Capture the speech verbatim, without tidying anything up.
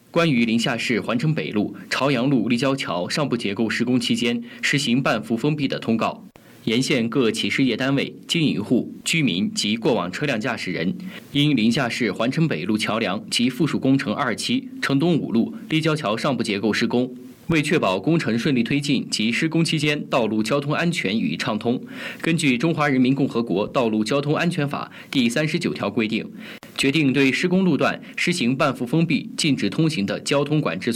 关于临夏市环城北路、朝阳路立交桥上部结构施工期间实行半幅封闭的通告，沿线各企事业单位、经营户、居民及过往车辆驾驶人，因临夏市环城北路桥梁及附属工程二期城东五路立交桥上部结构施工，为确保工程顺利推进及施工期间道路交通安全与畅通，根据《中华人民共和国道路交通安全法》第三十九条规定，决定对施工路段实行半幅封闭、禁止通行的交通管制